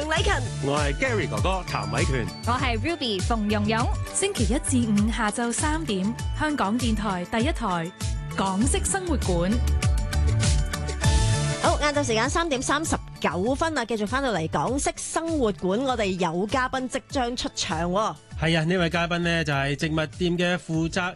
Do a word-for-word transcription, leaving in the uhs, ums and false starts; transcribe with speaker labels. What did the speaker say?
Speaker 1: 鄭禮勤，
Speaker 2: 我係 Gary 哥哥譚偉權，
Speaker 3: 我係 Ruby 馮蓉蓉。
Speaker 4: 星期一至五下晝三點，香港電台第一台港式生活館。
Speaker 1: 好，晏晝時間三點三十九分啊，繼續翻到嚟港式生活館，我哋有嘉賓即將出場喎。
Speaker 2: 係啊，呢位嘉賓呢就係植物店嘅負責